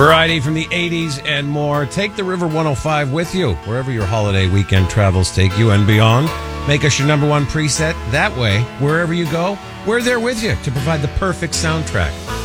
Variety from the 80s and more. Take the River 105 with you wherever your holiday weekend travels take you and beyond. Make us your number one preset. That way, wherever you go, we're there with you to provide the perfect soundtrack.